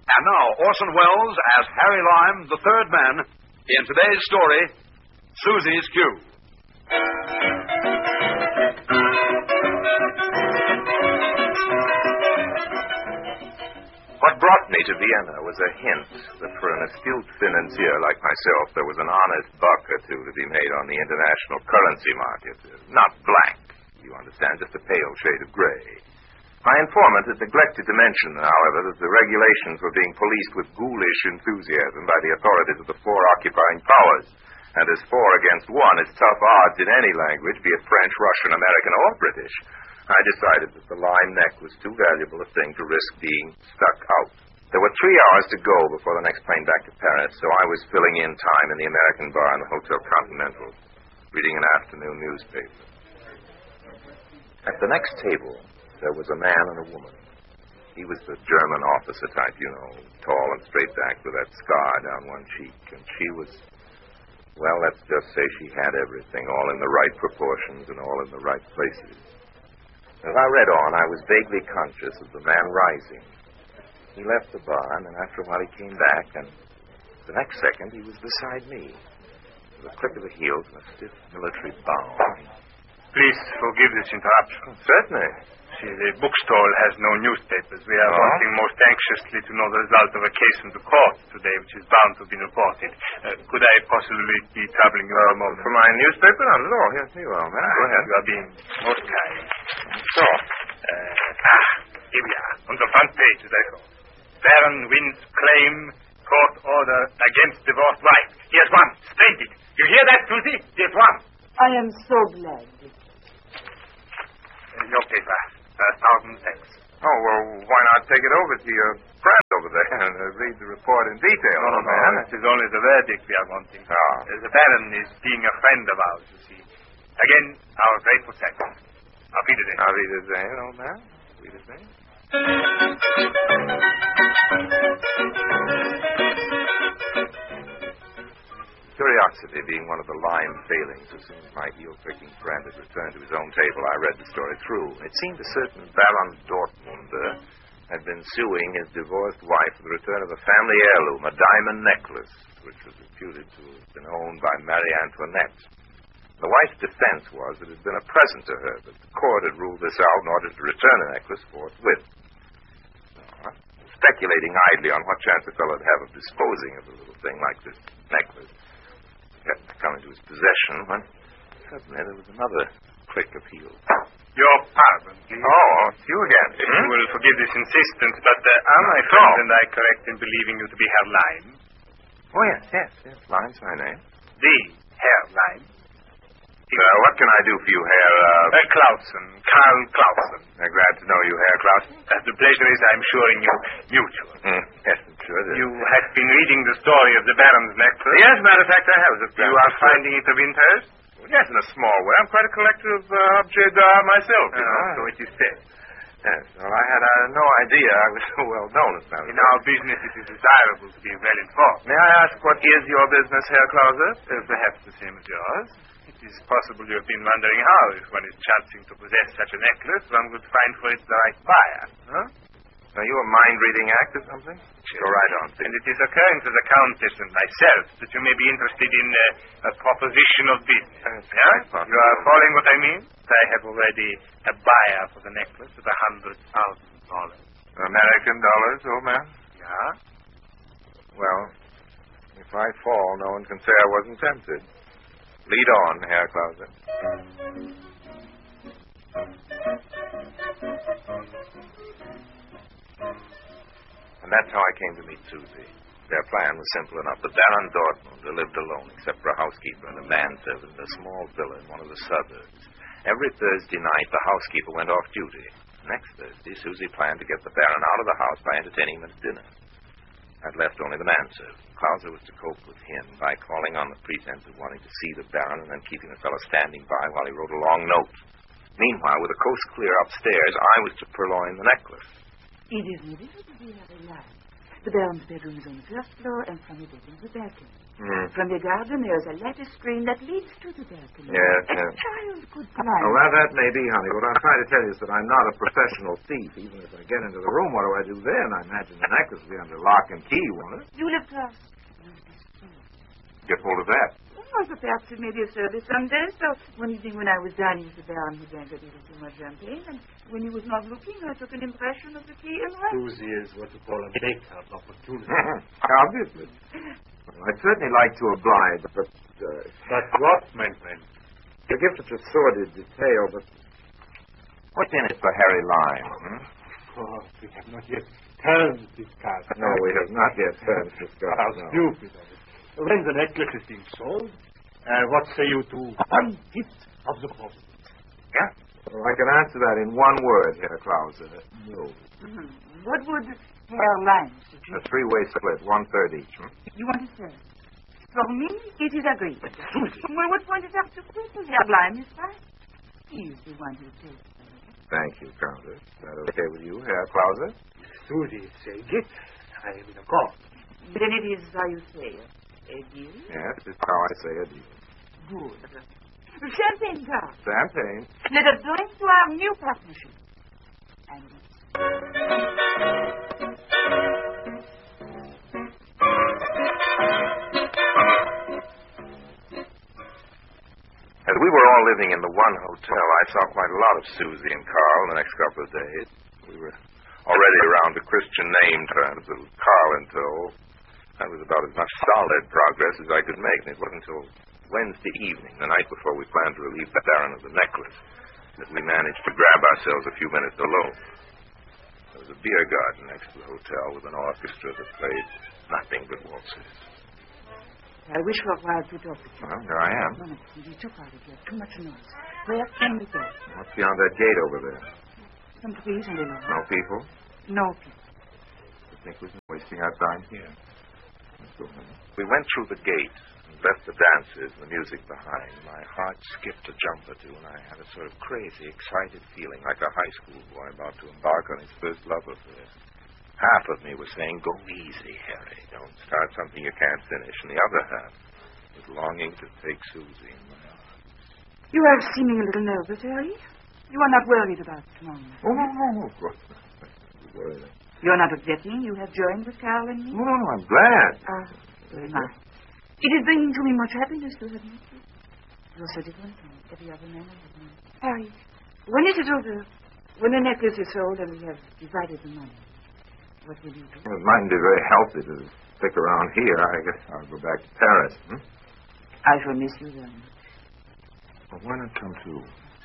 And now, Orson Welles as Harry Lime, the third man, in today's story, Susie's Cue. What brought me to Vienna was a hint that for an astute financier like myself, there was an honest buck or two to be made on the international currency market. Not black, you understand, just a pale shade of gray. My informant had neglected to mention, however, that the regulations were being policed with ghoulish enthusiasm by the authorities of the four occupying powers. And as 4 against 1 is tough odds in any language, be it French, Russian, American, or British, I decided that the Lime neck was too valuable a thing to risk being stuck out. There were 3 hours to go before the next plane back to Paris, so I was filling in time in the American bar in the Hotel Continental, reading an afternoon newspaper. At the next table, there was a man and a woman. He was the German officer type, you know, tall and straight-backed with that scar down one cheek. And she was, well, let's just say she had everything, all in the right proportions and all in the right places. As I read on, I was vaguely conscious of the man rising. He left the bar, and then after a while he came back, and the next second he was beside me. With a click of the heels and a stiff military bow. Please forgive this interruption. Certainly. See, the bookstall has no newspapers. We are wanting most anxiously to know the result of a case in the court today, which is bound to have been reported. Could I possibly be troubling you for a moment? For my newspaper? Not at all. Yes, you are, man. Go ahead. You are being most kind. So? Here we are, on the front page, as I thought. Baron wins claim, court order against divorced wife. Here's one. Splendid. You hear that, Susie? Here's one. I am so glad. Your paper. 1,000 thanks. Oh, well, why not take it over to your friend over there and read the report in detail? No, this is only the verdict we are wanting. The Baron is being a friend of ours, you see. Again, our grateful thanks. Auf Wiedersehen. Auf Wiedersehen, old man. Auf Wiedersehen. Curiosity being one of the Lime failings, as soon as my heel-pricking friend had returned to his own table, I read the story through. It seemed a certain Baron Dortmunder had been suing his divorced wife for the return of a family heirloom, a diamond necklace, which was reputed to have been owned by Marie Antoinette. The wife's defense was that it had been a present to her, but the court had ruled this out in order to return the necklace forthwith. Speculating idly on what chance the fellow would have of disposing of a little thing like this necklace, had to come into his possession when suddenly there was another click of heels. Your pardon, please. Oh, it's you again. You will forgive this insistence, but are my friend and I correct in believing you to be Herr Lime? Oh, yes. Lime's my name. The Herr Lime. What can I do for you, Herr... Clausen. Karl Clausen. Glad to know you, Herr Clausen. The pleasure is, I'm sure, in you mutual. Yes, I'm sure. You have been reading the story of the Baron's necklace? Yes, matter of fact, I have. You are finding it of interest? Yes, in a small way. I'm quite a collector of objets d'art myself, you know. So it is said. Yes, well, I had no idea I was so well known as that. In our business, it is desirable to be well informed. May I ask what is your business, Herr Clausen? Perhaps the same as yours. It is possible you have been wondering how, if one is chancing to possess such a necklace, one would find for it the right buyer. Huh? Are you a mind-reading act or something? Go right on, please. And it is occurring to the Countess and myself that you may be interested in a proposition of business. Yeah? You are following what I mean? I have already a buyer for the necklace at $100,000. American dollars, old man? Yeah. Well, if I fall, no one can say I wasn't tempted. Lead on, Herr Clausen. And that's how I came to meet Susie. Their plan was simple enough. The Baron Dortmunder lived alone, except for a housekeeper and a manservant in a small villa in one of the suburbs. Every Thursday night, the housekeeper went off duty. Next Thursday, Susie planned to get the Baron out of the house by entertaining him at dinner. I'd left only the manservant. Clausen was to cope with him by calling on the pretense of wanting to see the Baron and then keeping the fellow standing by while he wrote a long note. Meanwhile, with the coast clear upstairs, I was to purloin the necklace. It is beautiful to be Herr Lime. The Baron's bedroom is on the first floor, and from the bedroom the balcony. From the garden, there's a lattice screen that leads to the balcony. Yes, A yes. child could climb. Well, that may be, honey. What I'm trying to tell you is that I'm not a professional thief. Even if I get into the room, what do I do then? I imagine the necklace will be under lock and key, won't it? You'll of course Get hold of that. well, so perhaps it may be of service someday. So one evening when I was dining with the Baron, he drank a little too much champagne, and when he was not looking, I took an impression of the key and went. Susie is what you call a make-up opportunity. Obviously. Well, I'd certainly like to oblige, but... But what, my friend? Forgive such a sordid detail, but... What's in it for Harry Lime? Oh, we have not yet turned this card. No, we have not yet turned this card. How No. stupid of it. When the necklace is being sold, what say you to one hit of the problem? Yeah? Well, I can answer that in one word, Herr Krause. No. What would Herr Lime A suggest? three-way split, 1/3 each. You want to say? For me, it is agreed. Well, what point is up to people? Herr Lime is right. He is the one who takes it. Thank you, Countess. Is that okay with you, Herr Krause? Susie is saying it. I am in accord. Then it is how you say it. A deal? Yes, it's how I say it. Good. Champagne, Carl. Champagne. Let us drink to our new partnership. And As we were all living in the one hotel, I saw quite a lot of Susie and Carl the next couple of days. We were already around the Christian name terms, with Carl in tow. That was about as much solid progress as I could make, and it wasn't until Wednesday evening, the night before we planned to relieve the Baron of the necklace, that we managed to grab ourselves a few minutes alone. There was a beer garden next to the hotel with an orchestra that played nothing but waltzes. I wish for a while to talk with you. Well, here I am. No, it is too crowded here. Too much noise. Where can we go? What's beyond that gate over there? Some trees and a lawn. No people? No people. I think we've been wasting our time here. Let's go, honey. We went through the gate and left the dancers and the music behind. My heart skipped a jump or two, and I had a sort of crazy, excited feeling like a high school boy about to embark on his first love affair. Half of me was saying, go easy, Harry. Don't start something you can't finish. And the other half was longing to take Susie in my arms. You are seeming a little nervous, Harry. You are not worried about tomorrow night. Oh, no, of course not. Don't worry. You're not objecting? You have joined with Carl and me? No, I'm glad. Very nice. It is bringing to me much happiness to have met you. You're so different from every other man I have known. Harry, when it is over, when the necklace is sold and we have divided the money, what will you do? Well, it mightn't be very healthy to stick around here. I guess I'll go back to Paris. I shall miss you very much. Well, why not come too?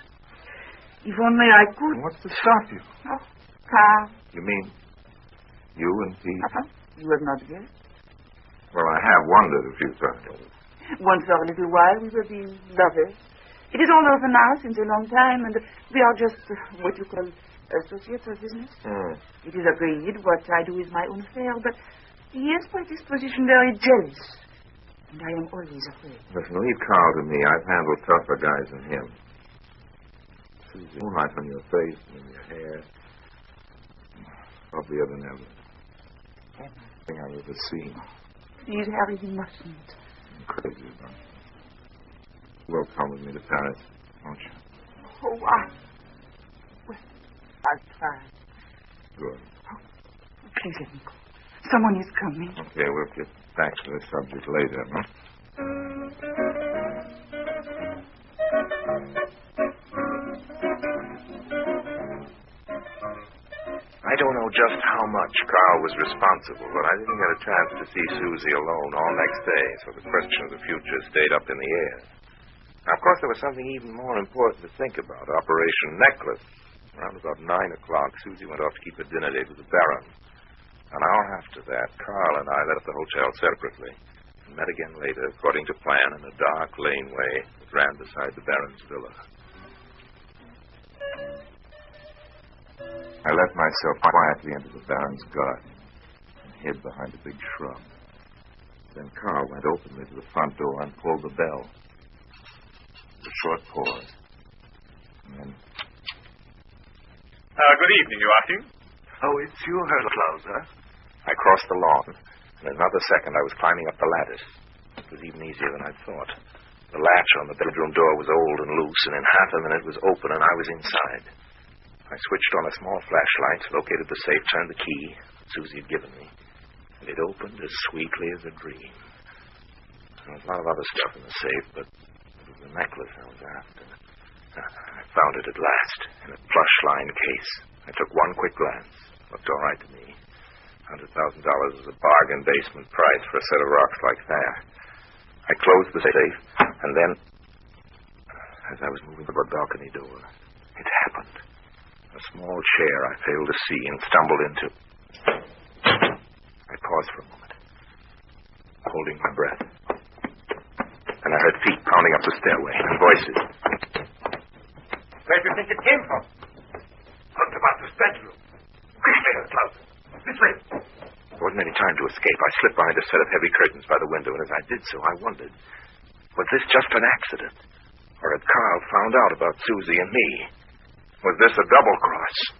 If only I could. And what's to stop you? Oh, Carl. You mean you and Pete? You have not guessed. Well, I have wondered a few times. Once for a little while we were being lovers. It is all over now since a long time, and we are just what you call associates of business. It is agreed what I do is my own affair, but he is by disposition very jealous, and I am always afraid. Listen, leave Carl to me. I've handled tougher guys than him. Susie, moonlight on your face and in your hair. Lovelier than ever. Thing I've ever seen. Please, Harry, you mustn't. I'm crazy about it. You will come with me to Paris, won't you? Oh, well, I'll try. Good. Please let me go. Someone is coming. Okay, we'll get back to this subject later, I don't know just how much Carl was responsible, but I didn't get a chance to see Susie alone all next day, so the question of the future stayed up in the air. Now, of course, there was something even more important to think about, Operation Necklace. Around about 9 o'clock, Susie went off to keep a dinner date with the Baron. An hour after that, Carl and I left the hotel separately and met again later, according to plan, in a dark laneway that ran beside the Baron's villa. I let myself quietly into the Baron's garden and hid behind a big shrub. Then Carl went openly to the front door and pulled the bell. A short pause. And then... Good evening, Joachim. Oh, it's you, Herr Klauser. I crossed the lawn, and in another second I was climbing up the lattice. It was even easier than I'd thought. The latch on the bedroom door was old and loose, and in half a minute it was open, and I was inside. I switched on a small flashlight, located the safe, turned the key Susie had given me, and it opened as sweetly as a dream. There was a lot of other stuff in the safe, but it was the necklace I was after. I found it at last, in a plush-lined case. I took one quick glance. Looked all right to me. $100,000 was a bargain basement price for a set of rocks like that. I closed the safe, and then, as I was moving to the balcony door, it happened. A small chair I failed to see and stumbled into. I paused for a moment, holding my breath. And I heard feet pounding up the stairway and voices. Where do you think it came from? Out of Arthur's bedroom. Quickly, Cloud. This way. There wasn't any time to escape. I slipped behind a set of heavy curtains by the window, and as I did so, I wondered, was this just an accident? Or had Carl found out about Susie and me? Was this a double cross?